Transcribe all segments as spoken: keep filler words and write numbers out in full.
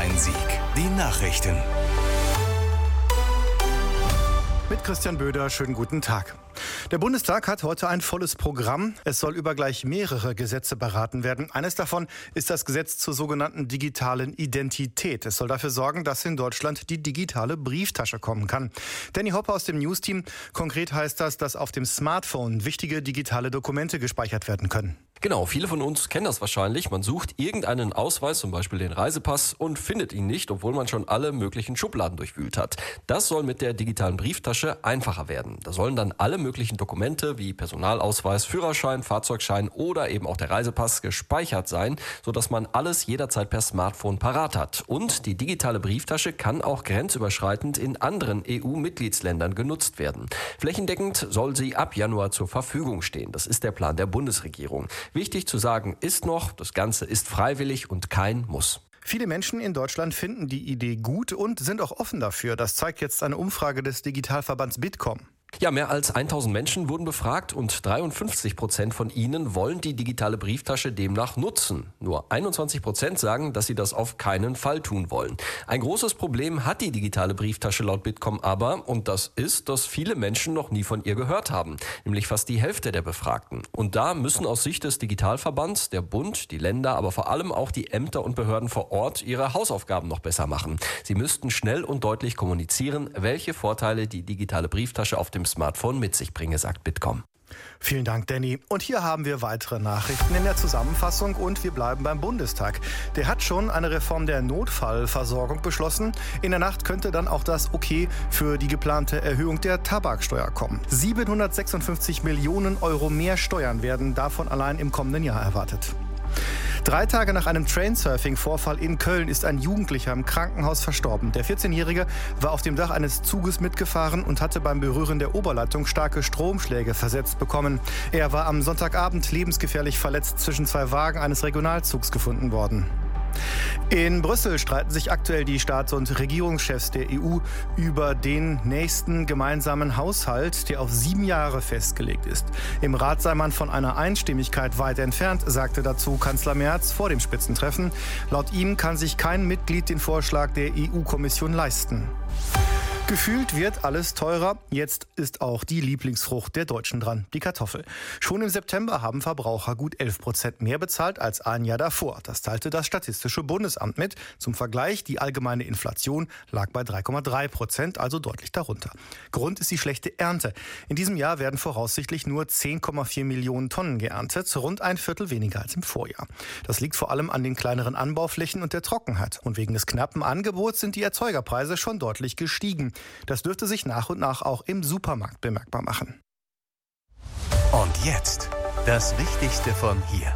Rhein-Sieg. Die Nachrichten. Mit Christian Böder, schönen guten Tag. Der Bundestag hat heute ein volles Programm. Es soll über gleich mehrere Gesetze beraten werden. Eines davon ist das Gesetz zur sogenannten digitalen Identität. Es soll dafür sorgen, dass in Deutschland die digitale Brieftasche kommen kann. Danny Hopper aus dem News-Team. Konkret heißt das, dass auf dem Smartphone wichtige digitale Dokumente gespeichert werden können. Genau, viele von uns kennen das wahrscheinlich. Man sucht irgendeinen Ausweis, zum Beispiel den Reisepass, und findet ihn nicht, obwohl man schon alle möglichen Schubladen durchwühlt hat. Das soll mit der digitalen Brieftasche einfacher werden. Da sollen dann alle möglichen Dokumente wie Personalausweis, Führerschein, Fahrzeugschein oder eben auch der Reisepass gespeichert sein, sodass man alles jederzeit per Smartphone parat hat. Und die digitale Brieftasche kann auch grenzüberschreitend in anderen E U-Mitgliedsländern genutzt werden. Flächendeckend soll sie ab Januar zur Verfügung stehen. Das ist der Plan der Bundesregierung. Wichtig zu sagen ist noch, das Ganze ist freiwillig und kein Muss. Viele Menschen in Deutschland finden die Idee gut und sind auch offen dafür. Das zeigt jetzt eine Umfrage des Digitalverbands Bitkom. Ja, mehr als tausend Menschen wurden befragt und dreiundfünfzig Prozent von ihnen wollen die digitale Brieftasche demnach nutzen. Nur einundzwanzig Prozent sagen, dass sie das auf keinen Fall tun wollen. Ein großes Problem hat die digitale Brieftasche laut Bitkom aber, und das ist, dass viele Menschen noch nie von ihr gehört haben. Nämlich fast die Hälfte der Befragten. Und da müssen aus Sicht des Digitalverbands der Bund, die Länder, aber vor allem auch die Ämter und Behörden vor Ort ihre Hausaufgaben noch besser machen. Sie müssten schnell und deutlich kommunizieren, welche Vorteile die digitale Brieftasche auf dem Smartphone mit sich bringe, sagt Bitkom. Vielen Dank, Danny. Und hier haben wir weitere Nachrichten in der Zusammenfassung und wir bleiben beim Bundestag. Der hat schon eine Reform der Notfallversorgung beschlossen. In der Nacht könnte dann auch das Okay für die geplante Erhöhung der Tabaksteuer kommen. siebenhundertsechsundfünfzig Millionen Euro mehr Steuern werden davon allein im kommenden Jahr erwartet. Drei Tage nach einem Trainsurfing-Vorfall in Köln ist ein Jugendlicher im Krankenhaus verstorben. Der vierzehnjährige war auf dem Dach eines Zuges mitgefahren und hatte beim Berühren der Oberleitung starke Stromschläge versetzt bekommen. Er war am Sonntagabend lebensgefährlich verletzt zwischen zwei Wagen eines Regionalzugs gefunden worden. In Brüssel streiten sich aktuell die Staats- und Regierungschefs der E U über den nächsten gemeinsamen Haushalt, der auf sieben Jahre festgelegt ist. Im Rat sei man von einer Einstimmigkeit weit entfernt, sagte dazu Kanzler Merz vor dem Spitzentreffen. Laut ihm kann sich kein Mitglied den Vorschlag der E U-Kommission leisten. Gefühlt wird alles teurer. Jetzt ist auch die Lieblingsfrucht der Deutschen dran, die Kartoffel. Schon im September haben Verbraucher gut elf Prozent mehr bezahlt als ein Jahr davor. Das teilte das Statistische Bundesamt mit. Zum Vergleich, die allgemeine Inflation lag bei drei Komma drei Prozent, also deutlich darunter. Grund ist die schlechte Ernte. In diesem Jahr werden voraussichtlich nur zehn Komma vier Millionen Tonnen geerntet, rund ein Viertel weniger als im Vorjahr. Das liegt vor allem an den kleineren Anbauflächen und der Trockenheit. Und wegen des knappen Angebots sind die Erzeugerpreise schon deutlich gestiegen. Das dürfte sich nach und nach auch im Supermarkt bemerkbar machen. Und jetzt das Wichtigste von hier.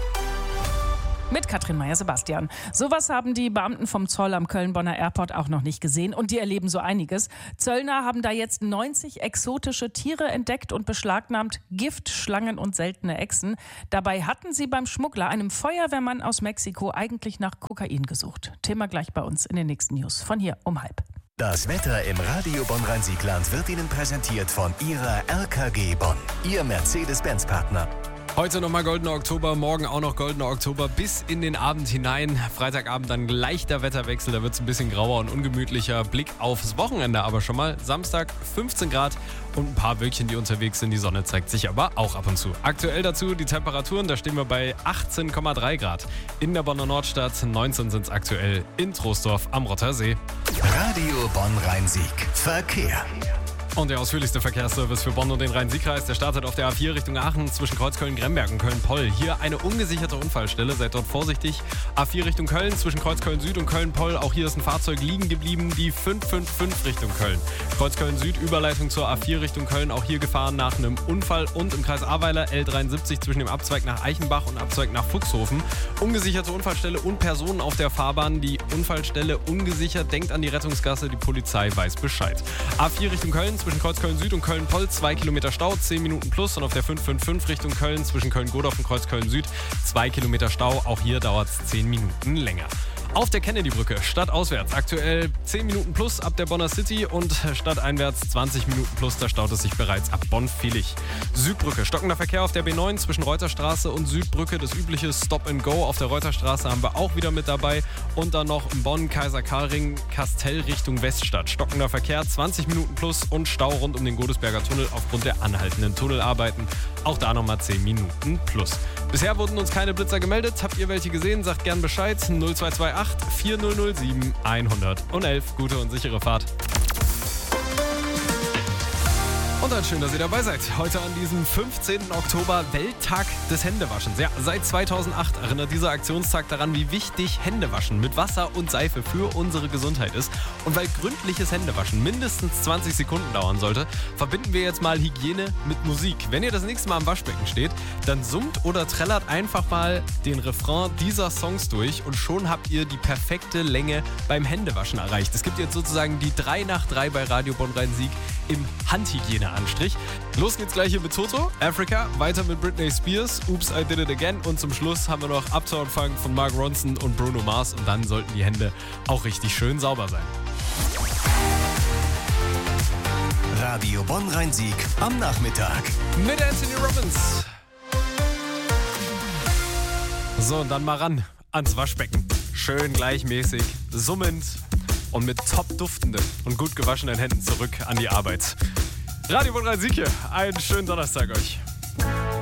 Mit Katrin Meyer-Sebastian. Sowas haben die Beamten vom Zoll am Köln-Bonner Airport auch noch nicht gesehen und die erleben so einiges. Zöllner haben da jetzt neunzig exotische Tiere entdeckt und beschlagnahmt Gift, Schlangen und seltene Echsen. Dabei hatten sie beim Schmuggler, einem Feuerwehrmann aus Mexiko, eigentlich nach Kokain gesucht. Thema gleich bei uns in den nächsten News. Von hier um halb. Das Wetter im Radio Bonn-Rhein-Sieg-Land wird Ihnen präsentiert von Ihrer R K G Bonn, Ihr Mercedes-Benz-Partner. Heute nochmal goldener Oktober, morgen auch noch goldener Oktober bis in den Abend hinein. Freitagabend dann gleich der Wetterwechsel, da wird es ein bisschen grauer und ungemütlicher. Blick aufs Wochenende aber schon mal. Samstag fünfzehn Grad und ein paar Wölkchen, die unterwegs sind. Die Sonne zeigt sich aber auch ab und zu. Aktuell dazu die Temperaturen, da stehen wir bei achtzehn Komma drei Grad. In der Bonner Nordstadt, neunzehn sind es aktuell in Troisdorf am Rottersee. Radio Bonn-Rhein-Sieg. Verkehr. Und der ausführlichste Verkehrsservice für Bonn und den Rhein-Sieg-Kreis, der startet auf der A vier Richtung Aachen zwischen Kreuzköln-Gremberg und Köln-Poll. Hier eine ungesicherte Unfallstelle, seid dort vorsichtig. A vier Richtung Köln zwischen Kreuzköln-Süd und Köln-Poll, auch hier ist ein Fahrzeug liegen geblieben, die fünf fünf fünf Richtung Köln. Kreuzköln-Süd, Überleitung zur A vier Richtung Köln, auch hier gefahren nach einem Unfall. Und im Kreis Ahrweiler L dreiundsiebzig zwischen dem Abzweig nach Eichenbach und Abzweig nach Fuchshofen. Ungesicherte Unfallstelle und Personen auf der Fahrbahn. Die Unfallstelle ungesichert, denkt an die Rettungsgasse, die Polizei weiß Bescheid. A vier Richtung Köln zwischen Kreuzköln-Süd und Köln-Poll, zwei Kilometer Stau, zehn Minuten plus. Und auf der fünf fünf fünf Richtung Köln zwischen Köln-Godorf und Kreuzköln-Süd, zwei Kilometer Stau. Auch hier dauert es zehn Minuten länger. Auf der Kennedy-Brücke, stadtauswärts, aktuell zehn Minuten plus ab der Bonner City und stadteinwärts zwanzig Minuten plus, da staut es sich bereits ab Bonn-Villig. Südbrücke, stockender Verkehr auf der B neun zwischen Reuterstraße und Südbrücke, das übliche Stop and Go auf der Reuterstraße haben wir auch wieder mit dabei und dann noch Bonn, Kaiser-Karl-Ring, Kastell Richtung Weststadt. Stockender Verkehr, zwanzig Minuten plus und Stau rund um den Godesberger Tunnel aufgrund der anhaltenden Tunnelarbeiten. Auch da nochmal zehn Minuten plus. Bisher wurden uns keine Blitzer gemeldet. Habt ihr welche gesehen? Sagt gern Bescheid. null zwei zwei acht vier null null sieben hundertelf. Gute und sichere Fahrt. Und dann schön, dass ihr dabei seid. Heute an diesem fünfzehnten Oktober, Welttag des Händewaschens. Ja, seit zweitausendacht erinnert dieser Aktionstag daran, wie wichtig Händewaschen mit Wasser und Seife für unsere Gesundheit ist. Und weil gründliches Händewaschen mindestens zwanzig Sekunden dauern sollte, verbinden wir jetzt mal Hygiene mit Musik. Wenn ihr das nächste Mal am Waschbecken steht, dann summt oder trällert einfach mal den Refrain dieser Songs durch und schon habt ihr die perfekte Länge beim Händewaschen erreicht. Es gibt jetzt sozusagen die drei nach drei bei Radio Bonn-Rhein-Sieg im Handhygiene Anstrich. Los geht's gleich hier mit Toto, Africa, weiter mit Britney Spears, Oops, I Did It Again und zum Schluss haben wir noch Uptown Funk von Mark Ronson und Bruno Mars und dann sollten die Hände auch richtig schön sauber sein. Radio Bonn-Rhein-Sieg am Nachmittag. Mit Anthony Robbins. So, und dann mal ran ans Waschbecken. Schön gleichmäßig, summend und mit top duftenden und gut gewaschenen Händen zurück an die Arbeit. Radio Bonn-Rhein-Sieg hier. Einen schönen Donnerstag euch.